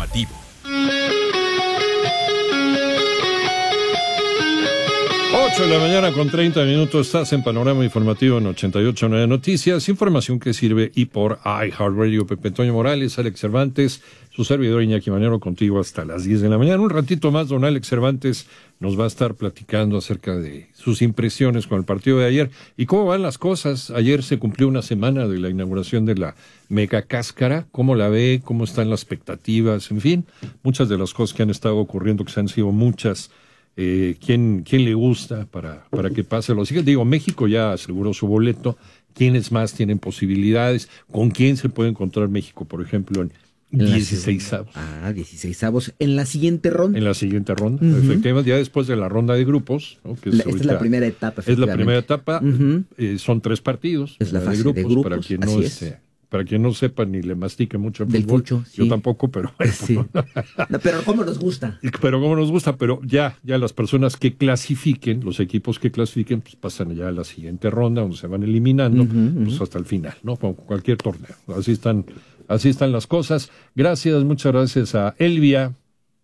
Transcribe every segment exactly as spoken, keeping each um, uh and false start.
informativo. ocho de la mañana con treinta minutos, estás en Panorama Informativo en ochenta y ocho punto nueve Noticias, información que sirve y por iHeartRadio. Pepe Toño Morales, Alex Cervantes, su servidor Iñaki Manero, contigo hasta las diez de la mañana. Un ratito más, don Alex Cervantes nos va a estar platicando acerca de sus impresiones con el partido de ayer y cómo van las cosas. Ayer se cumplió una semana de la inauguración de la Mega Cáscara. ¿Cómo la ve? ¿Cómo están las expectativas? En fin, muchas de las cosas que han estado ocurriendo, que se han sido muchas. Eh, ¿quién, quién le gusta para, para que pase lo siguiente? Digo, México ya aseguró su boleto. ¿Quiénes más tienen posibilidades? ¿Con quién se puede encontrar México, por ejemplo, en dieciseisavos? Ah, dieciseisavos. En la siguiente ronda. En la siguiente ronda, Uh-huh. efectivamente, ya después de la ronda de grupos, ¿no? Que es la, esta es la primera etapa. Es la primera etapa. Uh-huh. Eh, son tres partidos. Es la de, fase grupos, de grupos, para quien así no es. esté. Para quien no sepa ni le mastique mucho el Del fútbol, fucho, sí. yo tampoco, pero Sí. No, pero ¿cómo nos gusta? pero como nos gusta, pero ya, ya las personas que clasifiquen, los equipos que clasifiquen, pues pasan ya a la siguiente ronda, donde se van eliminando, Uh-huh, pues uh-huh. hasta el final, ¿no? Como cualquier torneo. Así están, así están las cosas. Gracias, muchas gracias a Elvia,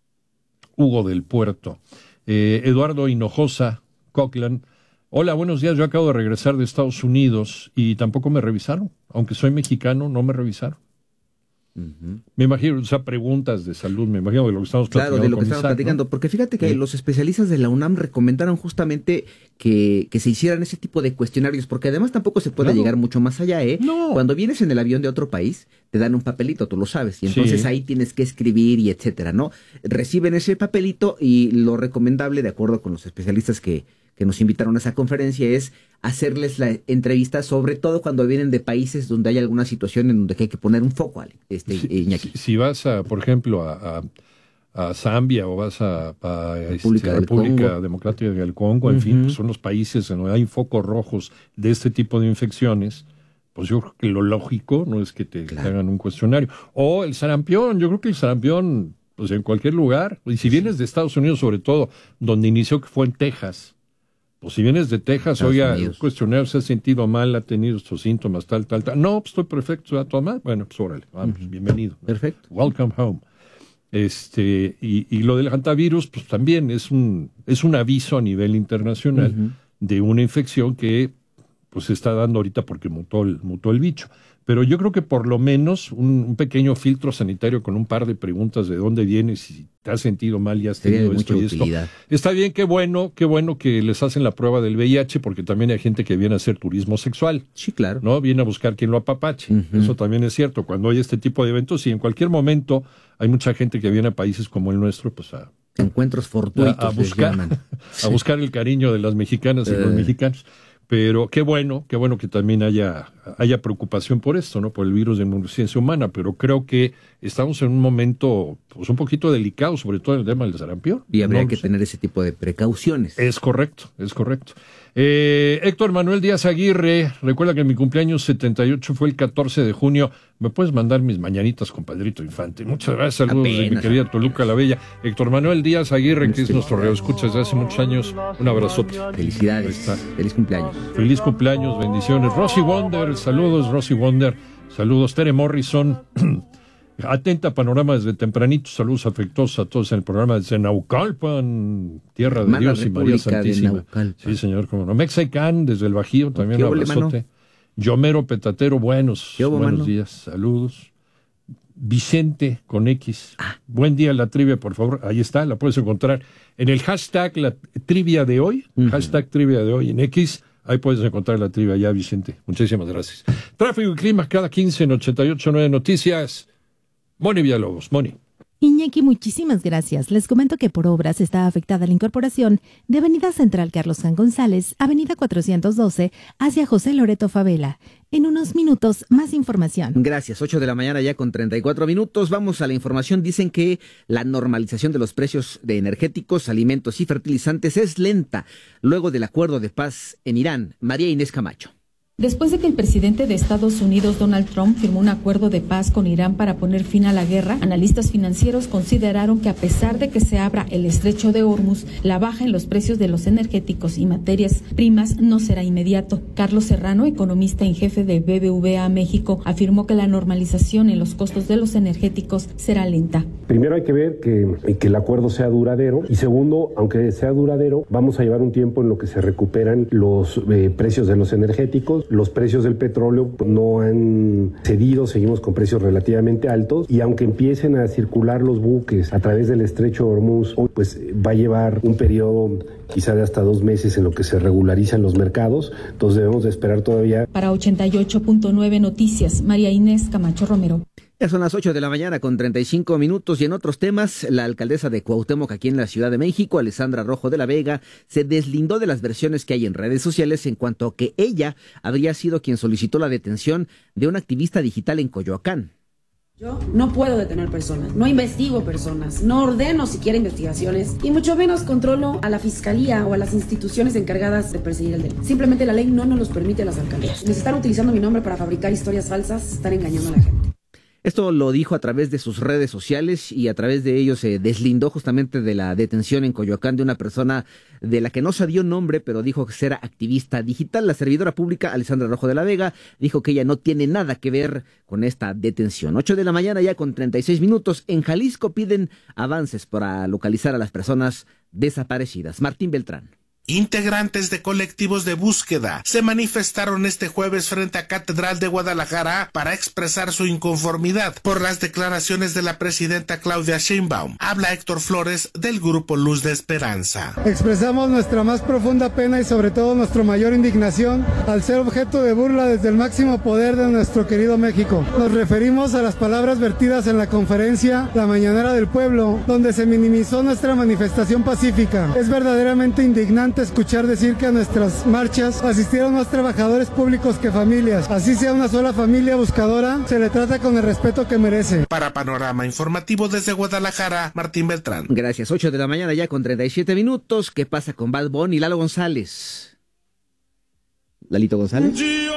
Hugo del Puerto, eh, Eduardo Hinojosa, Cochran. Hola, buenos días. Yo acabo de regresar de Estados Unidos y tampoco me revisaron. Aunque soy mexicano, no me revisaron. Uh-huh. Me imagino, o sea, preguntas de salud, me imagino de lo que estamos platicando. Claro, de lo que con estamos Isaac, platicando, ¿no? porque fíjate que Sí. los especialistas de la UNAM recomendaron justamente que, que se hicieran ese tipo de cuestionarios, porque además tampoco se puede Claro. llegar mucho más allá, ¿eh? No. Cuando vienes en el avión de otro país, te dan un papelito, tú lo sabes, y entonces Sí. ahí tienes que escribir y etcétera, ¿no? Reciben ese papelito y lo recomendable, de acuerdo con los especialistas que, que nos invitaron a esa conferencia, es hacerles la entrevista, sobre todo cuando vienen de países donde hay alguna situación en donde hay que poner un foco, Ale, este, Si, Iñaki. si- si vas, a, por ejemplo, a, a, a Zambia o vas a, a República este, del República Congo. Democrática del Congo, en Uh-huh. fin, pues son los países en donde hay focos rojos de este tipo de infecciones, pues yo creo que lo lógico no es que te, Claro. te hagan un cuestionario. O el sarampión, yo creo que el sarampión, pues en cualquier lugar, y si vienes de Estados Unidos sobre todo, donde inició que fue en Texas, pues si vienes de Texas, Estados oiga, el Unidos. cuestionario se ha sentido mal, ha tenido estos síntomas, tal, tal, tal. No, pues estoy perfecto, ¿a todo mal? Bueno, pues órale, vamos, Uh-huh. bienvenido. Perfecto. Welcome home. Este, y, y lo del hantavirus, pues también es un, es un aviso a nivel internacional Uh-huh. de una infección que pues se está dando ahorita porque mutó el, mutó el bicho. Pero yo creo que por lo menos un, un pequeño filtro sanitario con un par de preguntas de dónde vienes, si te has sentido mal y has Sería de tenido mucha esto y esto. utilidad. Está bien, qué bueno, qué bueno que les hacen la prueba del V I H, porque también hay gente que viene a hacer turismo sexual, Sí, claro. ¿no? Viene a buscar quien lo apapache. Ujú. Eso también es cierto. Cuando hay este tipo de eventos, y en cualquier momento hay mucha gente que viene a países como el nuestro, pues a, Encuentros fortuitos a, a les buscar, llaman. a buscar el cariño de las mexicanas y los Eh. mexicanos. Pero qué bueno, qué bueno que también haya, haya preocupación por esto, ¿no? Por el virus de inmunodeficiencia humana, pero creo que estamos en un momento, pues un poquito delicado, sobre todo en el tema del sarampión. Y habría No que sé. tener ese tipo de precauciones. Es correcto, es correcto. Eh, Héctor Manuel Díaz Aguirre, recuerda que mi cumpleaños setenta y ocho fue el catorce de junio. ¿Me puedes mandar mis mañanitas, compadrito Infante? Muchas gracias, saludos de mi Apenas. querida Toluca la Bella. Héctor Manuel Díaz Aguirre, que es Sí. nuestro radioescucha desde hace muchos años. Un abrazote. Felicidades. Ahí está. Feliz cumpleaños. Feliz cumpleaños, bendiciones. Rosy Wonder, saludos, Rosy Wonder. Saludos, Tere Morrison. Atenta panorama desde tempranito. Saludos afectuosos a todos en el programa desde Naucalpan, tierra de Hermana Dios y María República de Santísima. Naucalpan. Sí, señor, como no. Mexican desde el Bajío, también ¿Qué un ole, abrazote. Yomero Petatero, buenos, ¿Qué hubo, buenos mano? días, saludos. Vicente con X. Ah. Buen día la trivia, por favor. Ahí está, la puedes encontrar en el hashtag la trivia de hoy, Ujú. hashtag trivia de hoy en X. Ahí puedes encontrar la trivia ya, Vicente. Muchísimas gracias. Tráfico y clima cada quince en ochenta y ocho punto nueve Noticias. Moni Villalobos, Moni. Iñaki, muchísimas gracias. Les comento que por obras está afectada la incorporación de Avenida Central Carlos San González, Avenida cuatrocientos doce, hacia José Loreto Favela. En unos minutos, más información. Gracias. ocho de la mañana ya con treinta y cuatro minutos. Vamos a la información. Dicen que la normalización de los precios de energéticos, alimentos y fertilizantes es lenta luego del acuerdo de paz en Irán. María Inés Camacho. Después de que el presidente de Estados Unidos, Donald Trump, firmó un acuerdo de paz con Irán para poner fin a la guerra, analistas financieros consideraron que a pesar de que se abra el estrecho de Hormuz, la baja en los precios de los energéticos y materias primas no será inmediato. Carlos Serrano, economista en jefe de B B V A México, afirmó que la normalización en los costos de los energéticos será lenta. Primero hay que ver que, que el acuerdo sea duradero y segundo, aunque sea duradero, vamos a llevar un tiempo en lo que se recuperan los eh, precios de los energéticos. Los precios del petróleo no han cedido, seguimos con precios relativamente altos y aunque empiecen a circular los buques a través del estrecho de Hormuz, pues va a llevar un periodo quizá de hasta dos meses en lo que se regularizan los mercados, entonces debemos de esperar todavía. Para ochenta y ocho punto nueve Noticias, María Inés Camacho Romero. Ya son las ocho de la mañana con treinta y cinco minutos y en otros temas, la alcaldesa de Cuauhtémoc aquí en la Ciudad de México, Alessandra Rojo de la Vega, se deslindó de las versiones que hay en redes sociales en cuanto a que ella habría sido quien solicitó la detención de un activista digital en Coyoacán. Yo no puedo detener personas, no investigo personas, no ordeno siquiera investigaciones y mucho menos controlo a la fiscalía o a las instituciones encargadas de perseguir el delito. Simplemente la ley no nos los permite a las alcaldías. Les están utilizando mi nombre para fabricar historias falsas, están engañando a la gente. Esto lo dijo a través de sus redes sociales y a través de ello se deslindó justamente de la detención en Coyoacán de una persona de la que no se dio nombre, pero dijo que era activista digital. La servidora pública, Alessandra Rojo de la Vega, dijo que ella no tiene nada que ver con esta detención. Ocho de la mañana ya con treinta y seis minutos. En Jalisco piden avances para localizar a las personas desaparecidas. Martín Beltrán. Integrantes de colectivos de búsqueda se manifestaron este jueves frente a Catedral de Guadalajara para expresar su inconformidad por las declaraciones de la presidenta Claudia Sheinbaum. Habla Héctor Flores del grupo Luz de Esperanza. Expresamos nuestra más profunda pena y sobre todo nuestra mayor indignación al ser objeto de burla desde el máximo poder de nuestro querido México. Nos referimos a las palabras vertidas en la conferencia La Mañanera del Pueblo, donde se minimizó nuestra manifestación pacífica. Es verdaderamente indignante escuchar decir que a nuestras marchas asistieron más trabajadores públicos que familias. Así sea una sola familia buscadora, se le trata con el respeto que merece. Para Panorama Informativo desde Guadalajara, Martín Beltrán. Gracias, ocho de la mañana ya con treinta y siete minutos. ¿Qué pasa con Bad Bunny y Lalo González? ¿Lalito González?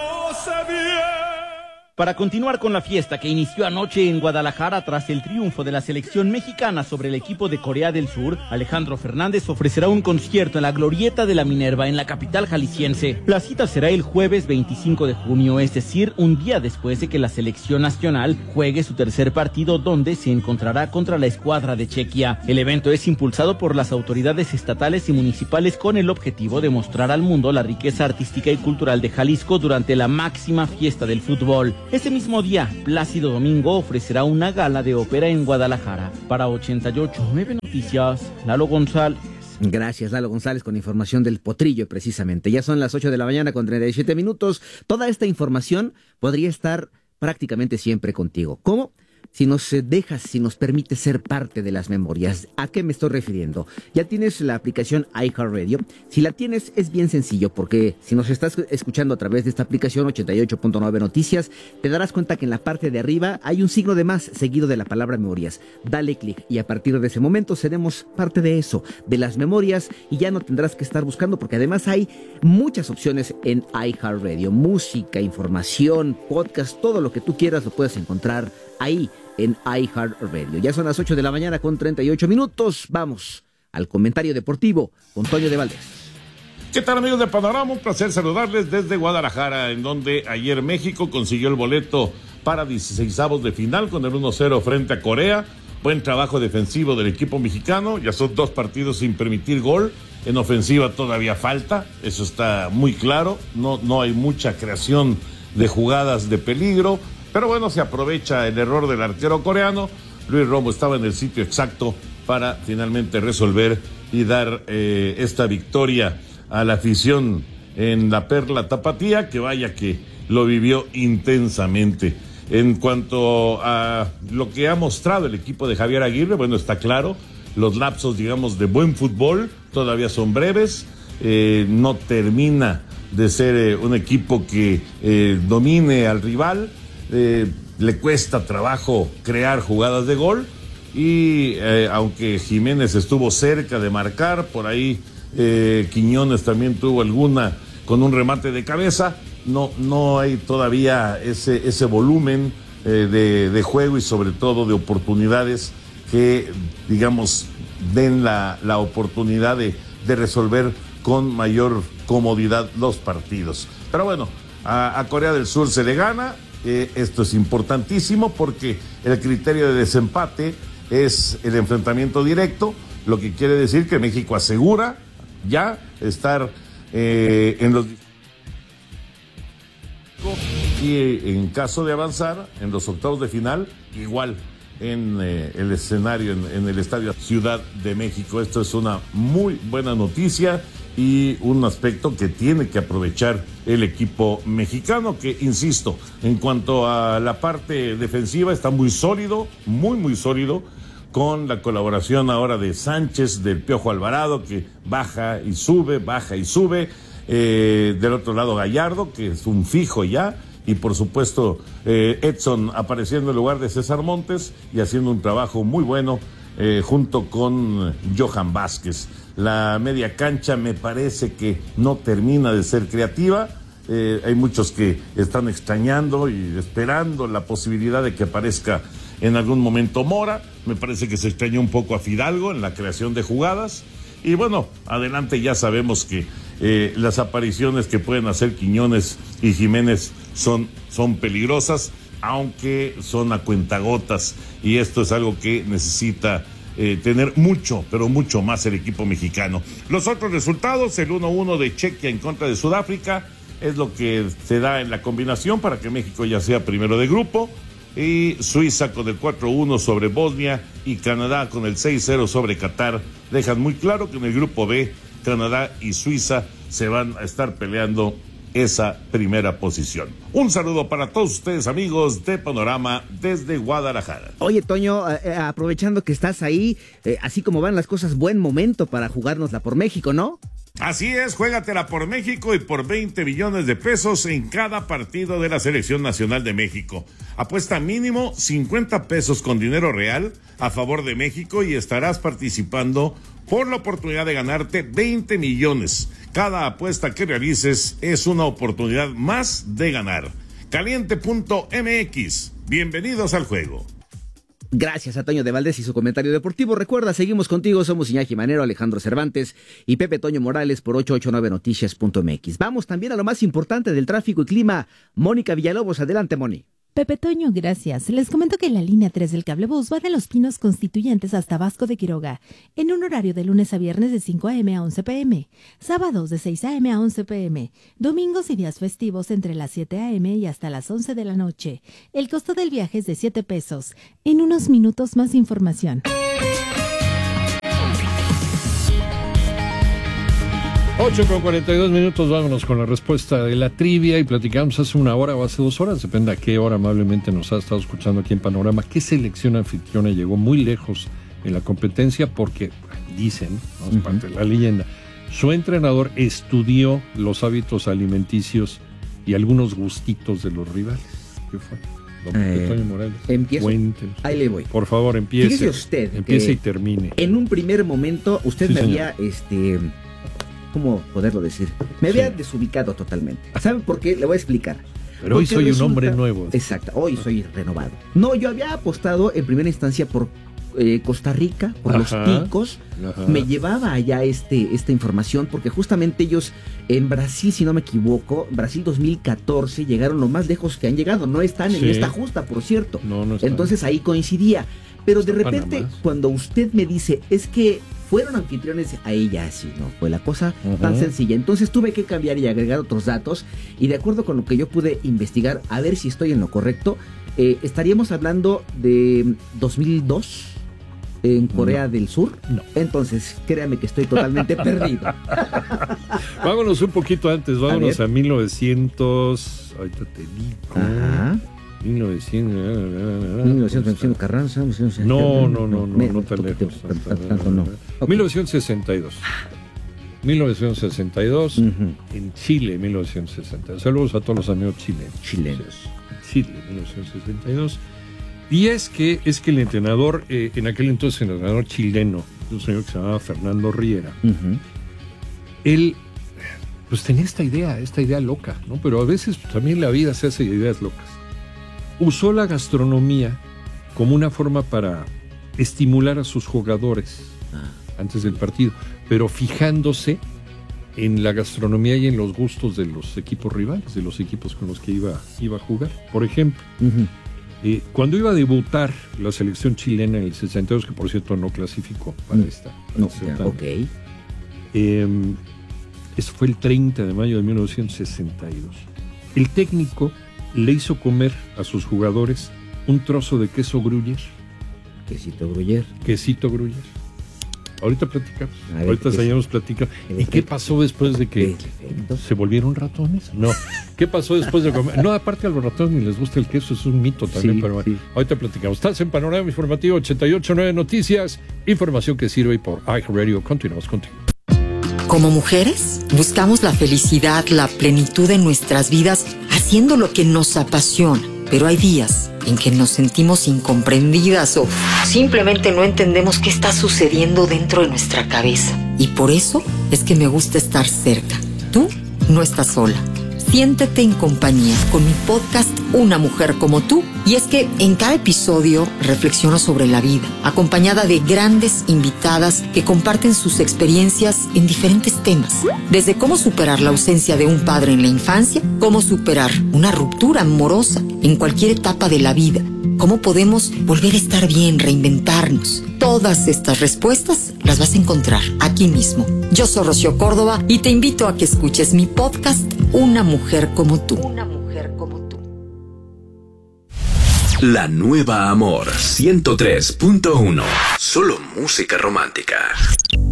Para continuar con la fiesta que inició anoche en Guadalajara tras el triunfo de la selección mexicana sobre el equipo de Corea del Sur, Alejandro Fernández ofrecerá un concierto en la Glorieta de la Minerva en la capital jalisciense. La cita será el jueves veinticinco de junio, es decir, un día después de que la selección nacional juegue su tercer partido donde se encontrará contra la escuadra de Chequia. El evento es impulsado por las autoridades estatales y municipales con el objetivo de mostrar al mundo la riqueza artística y cultural de Jalisco durante la máxima fiesta del fútbol. Ese mismo día, Plácido Domingo ofrecerá una gala de ópera en Guadalajara. Para ochenta y ocho punto nueve Noticias, Lalo González. Gracias, Lalo González, con información del Potrillo, precisamente. Ya son las ocho de la mañana con treinta y siete minutos. Toda esta información podría estar prácticamente siempre contigo. ¿Cómo? Si nos dejas, si nos permite ser parte de las memorias. ¿A qué me estoy refiriendo? Ya tienes la aplicación iHeartRadio. Si la tienes, es bien sencillo, porque si nos estás escuchando a través de esta aplicación ochenta y ocho punto nueve Noticias, te darás cuenta que en la parte de arriba hay un signo de más seguido de la palabra memorias. Dale clic y a partir de ese momento seremos parte de eso, de las memorias, y ya no tendrás que estar buscando, porque además hay muchas opciones en iHeartRadio. Música, información, podcast, todo lo que tú quieras lo puedes encontrar ahí en iHeartRadio. Ya son las ocho de la mañana con treinta y ocho minutos. Vamos al comentario deportivo con Toño de Valdés. ¿Qué tal, amigos de Panorama? Un placer saludarles desde Guadalajara, en donde ayer México consiguió el boleto para dieciseisavos de final con el uno cero frente a Corea. Buen trabajo defensivo del equipo mexicano. Ya son dos partidos sin permitir gol. En ofensiva todavía falta, eso está muy claro. No, no hay mucha creación de jugadas de peligro. Pero bueno, se aprovecha el error del arquero coreano. Luis Romo estaba en el sitio exacto para finalmente resolver y dar eh, esta victoria a la afición en la Perla Tapatía, que vaya que lo vivió intensamente. En cuanto a lo que ha mostrado el equipo de Javier Aguirre, bueno, está claro, los lapsos, digamos, de buen fútbol todavía son breves, eh, no termina de ser eh, un equipo que eh, domine al rival. Eh, le cuesta trabajo crear jugadas de gol y eh, aunque Jiménez estuvo cerca de marcar, por ahí eh, Quiñones también tuvo alguna con un remate de cabeza, no, no hay todavía ese, ese volumen eh, de, de juego y sobre todo de oportunidades que, digamos, den la, la oportunidad de, de resolver con mayor comodidad los partidos. Pero bueno, a, a Corea del Sur se le gana, eh, esto es importantísimo porque el criterio de desempate es el enfrentamiento directo, lo que quiere decir que México asegura ya estar eh, en los... y en caso de avanzar en los octavos de final, igual en eh, el escenario, en, en el Estadio Ciudad de México. Esto es una muy buena noticia y un aspecto que tiene que aprovechar el equipo mexicano, que, insisto, en cuanto a la parte defensiva está muy sólido, muy, muy sólido, con la colaboración ahora de Sánchez, del Piojo Alvarado, que baja y sube, baja y sube, eh, del otro lado Gallardo, que es un fijo ya, y por supuesto eh, Edson apareciendo en lugar de César Montes y haciendo un trabajo muy bueno eh, junto con Johan Vázquez. La media cancha me parece que no termina de ser creativa, eh, hay muchos que están extrañando y esperando la posibilidad de que aparezca en algún momento Mora. Me parece que se extrañó un poco a Fidalgo en la creación de jugadas. Y bueno, adelante ya sabemos que eh, las apariciones que pueden hacer Quiñones y Jiménez son, son peligrosas, aunque son a cuentagotas. Y esto es algo que necesita eh, tener mucho, pero mucho más el equipo mexicano. Los otros resultados, el uno uno de Chequia en contra de Sudáfrica, es lo que se da en la combinación para que México ya sea primero de grupo. Y Suiza con el cuatro uno sobre Bosnia y Canadá con el seis cero sobre Qatar dejan muy claro que en el grupo B Canadá y Suiza se van a estar peleando esa primera posición. Un saludo para todos ustedes, amigos de Panorama desde Guadalajara. Oye, Toño, eh, aprovechando que estás ahí, eh, así como van las cosas, buen momento para jugárnosla por México, ¿no? Así es, juégatela por México y por veinte millones de pesos en cada partido de la Selección Nacional de México. Apuesta mínimo cincuenta pesos con dinero real a favor de México y estarás participando por la oportunidad de ganarte veinte millones. Cada apuesta que realices es una oportunidad más de ganar. Caliente punto M X. Bienvenidos al juego. Gracias a Toño de Valdés y su comentario deportivo. Recuerda, seguimos contigo, somos Iñaki Manero, Alejandro Cervantes y Pepe Toño Morales por ocho ocho nueve noticias punto m x. Vamos también a lo más importante del tráfico y clima. Mónica Villalobos, adelante, Moni. Pepe Toño, gracias. Les comento que la línea tres del cablebús va de Los Pinos Constituyentes hasta Vasco de Quiroga, en un horario de lunes a viernes de cinco a eme a once pe eme, sábados de seis a eme a once pe eme, domingos y días festivos entre las siete a eme y hasta las once de la noche. El costo del viaje es de siete pesos. En unos minutos más información. ocho con cuarenta y dos minutos, vámonos con la respuesta de la trivia y platicamos hace una hora o hace dos horas, depende a qué hora amablemente nos ha estado escuchando aquí en Panorama, qué selección anfitriona llegó muy lejos en la competencia porque, dicen, ¿no? Es uh-huh. parte de la leyenda, su entrenador estudió los hábitos alimenticios y algunos gustitos de los rivales. ¿Qué fue? Don eh, Toño Morales. Empiezo. Cuéntenos. Ahí le voy. Por favor, empiece. Fíjese usted. Empiece y termine. En un primer momento, usted sí, me señor. había, este... ¿cómo poderlo decir? Me había sí. desubicado totalmente. ¿Saben por qué? Le voy a explicar. Pero hoy soy resulta... un hombre nuevo. Exacto, hoy soy renovado. No, yo había apostado en primera instancia por eh, Costa Rica, por ajá, los ticos. Ajá. Me llevaba allá este, esta información porque justamente ellos en Brasil, si no me equivoco, Brasil dos mil catorce, llegaron lo más lejos que han llegado. No están en sí. esta justa, por cierto. No, no están. Entonces ahí coincidía. Pero de Está repente, cuando usted me dice, es que fueron anfitriones, a ella así, ¿no? Fue la cosa uh-huh. tan sencilla. Entonces tuve que cambiar y agregar otros datos. Y de acuerdo con lo que yo pude investigar, a ver si estoy en lo correcto, eh, estaríamos hablando de dos mil dos en Corea no. del Sur. No. Entonces, créame que estoy totalmente perdido. Vámonos un poquito antes, vámonos a, a mil novecientos. Ahorita te digo. Ajá. mil novecientos. mil novecientos veinticinco Carranza. No, no, no, no, no tan lejos. Tanto no. mil novecientos sesenta y dos. mil novecientos sesenta y dos uh-huh. en Chile, mil novecientos sesenta y dos. Saludos a todos los amigos chilenos. Chilenos. Chile, mil novecientos sesenta y dos. Y es que es que el entrenador, eh, en aquel entonces el entrenador chileno, un señor que se llamaba Fernando Riera, uh-huh. él pues tenía esta idea, esta idea loca, ¿no? Pero a veces pues, también la vida se hace de ideas locas. Usó la gastronomía como una forma para estimular a sus jugadores ah. antes del partido, pero fijándose en la gastronomía y en los gustos de los equipos rivales, de los equipos con los que iba, iba a jugar. Por ejemplo, uh-huh. eh, cuando iba a debutar la selección chilena en el sesenta y dos, que por cierto no clasificó para esta. No, esta ok. Eh, eso fue el treinta de mayo de mil novecientos sesenta y dos. El técnico le hizo comer a sus jugadores un trozo de queso Gruyère. Quesito Gruyère. Quesito Gruyère. Ahorita platicamos. Ver, Ahorita seguimos platicando. ¿Y qué pasó después de que se volvieron ratones? No. ¿Qué pasó después de comer? No, aparte a los ratones ni les gusta el queso, es un mito también. Sí, pero bueno, sí. Ahorita platicamos. Estás en Panorama Informativo ochenta y ocho punto nueve Noticias. Información que sirve y por iHeartRadio. Continuamos contigo. Como mujeres, buscamos la felicidad, la plenitud en nuestras vidas, haciendo lo que nos apasiona. Pero hay días en que nos sentimos incomprendidas o simplemente no entendemos qué está sucediendo dentro de nuestra cabeza. Y por eso es que me gusta estar cerca. Tú no estás sola. Siéntete en compañía con mi podcast Una Mujer Como Tú. Y es que en cada episodio reflexiono sobre la vida, acompañada de grandes invitadas que comparten sus experiencias en diferentes temas. Desde cómo superar la ausencia de un padre en la infancia, cómo superar una ruptura amorosa en cualquier etapa de la vida, cómo podemos volver a estar bien, reinventarnos. Todas estas respuestas las vas a encontrar aquí mismo. Yo soy Rocío Córdoba y te invito a que escuches mi podcast Una Mujer Como Tú. Una Mujer Como Tú. La Nueva Amor ciento tres punto uno. Solo música romántica.